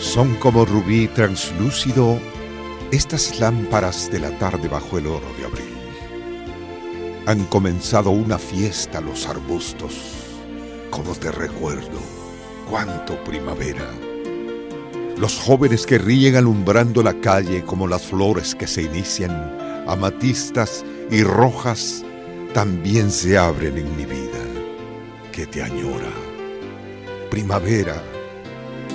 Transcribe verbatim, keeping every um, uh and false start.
Son como rubí translúcido estas lámparas de la tarde bajo el oro de abril. Han comenzado una fiesta los arbustos, como te recuerdo, cuánto primavera. Los jóvenes que ríen alumbrando la calle como las flores que se inician, amatistas y rojas, también se abren en mi vida, que te añora. Primavera,